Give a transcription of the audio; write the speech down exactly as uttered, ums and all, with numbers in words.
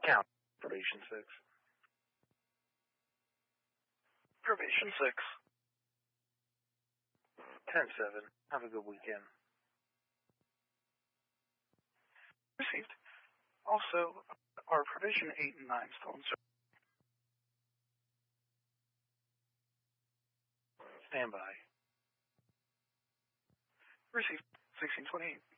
Count. Probation six. Probation six. ten seven. Have a good weekend. Received. Also, our Provision eight and nine still in service. Stand by. Received. sixteen twenty-eight.